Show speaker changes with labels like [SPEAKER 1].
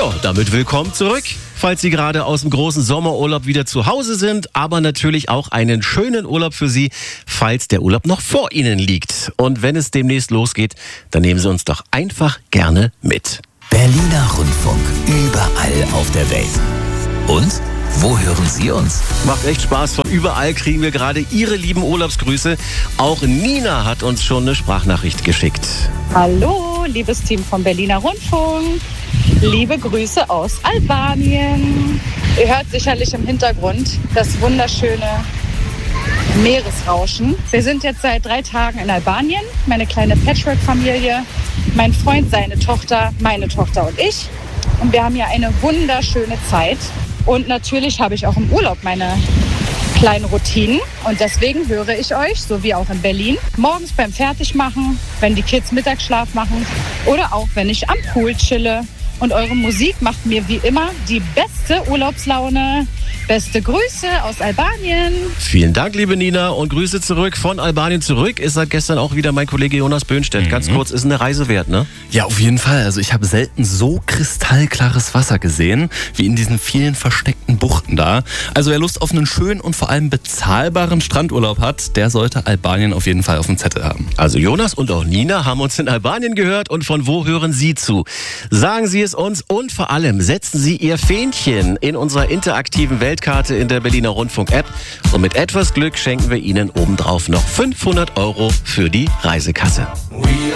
[SPEAKER 1] Ja, damit willkommen zurück. Falls Sie gerade aus dem großen Sommerurlaub wieder zu Hause sind, aber natürlich auch einen schönen Urlaub für Sie, falls der Urlaub noch vor Ihnen liegt. Und wenn es demnächst losgeht, dann nehmen Sie uns doch einfach gerne mit.
[SPEAKER 2] Berliner Rundfunk, überall auf der Welt. Und wo hören Sie uns?
[SPEAKER 1] Macht echt Spaß. Von überall kriegen wir gerade Ihre lieben Urlaubsgrüße. Auch Nina hat uns schon eine Sprachnachricht geschickt.
[SPEAKER 3] Hallo, liebes Team vom Berliner Rundfunk. Liebe Grüße aus Albanien. Ihr hört sicherlich im Hintergrund das wunderschöne Meeresrauschen. Wir sind jetzt seit 3 Tagen in Albanien. Meine kleine Patchwork-Familie, mein Freund, seine Tochter, meine Tochter und ich. Und wir haben hier eine wunderschöne Zeit. Und natürlich habe ich auch im Urlaub meine kleinen Routinen. Und deswegen höre ich euch, so wie auch in Berlin, morgens beim Fertigmachen, wenn die Kids Mittagsschlaf machen oder auch wenn ich am Pool chille. Und eure Musik macht mir wie immer die beste Urlaubslaune. Beste Grüße aus Albanien.
[SPEAKER 1] Vielen Dank, liebe Nina, und Grüße zurück von Albanien zurück. Ist seit gestern auch wieder mein Kollege Jonas Böhnstedt. Ganz kurz, ist eine Reise wert, ne?
[SPEAKER 4] Ja, auf jeden Fall. Also ich habe selten so kristallklares Wasser gesehen, wie in diesen vielen versteckten Buchten da. Also wer Lust auf einen schönen und vor allem bezahlbaren Strandurlaub hat, der sollte Albanien auf jeden Fall auf dem Zettel haben.
[SPEAKER 1] Also Jonas und auch Nina haben uns in Albanien gehört. Und von wo hören Sie zu? Sagen Sie es uns und vor allem setzen Sie Ihr Fähnchen in unserer interaktiven Weltkarte in der Berliner Rundfunk-App. Und mit etwas Glück schenken wir Ihnen obendrauf noch 500 € für die Reisekasse.